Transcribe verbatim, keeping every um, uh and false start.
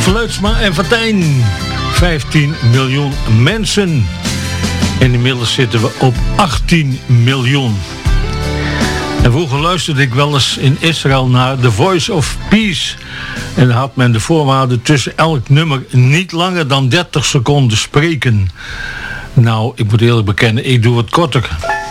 Fluitsma en Vatijn. vijftien miljoen mensen. En inmiddels zitten we op achttien miljoen. En vroeger luisterde ik wel eens in Israël naar The Voice of Peace. En dan had men de voorwaarden tussen elk nummer niet langer dan dertig seconden spreken. Nou, ik moet eerlijk bekennen, ik doe het korter.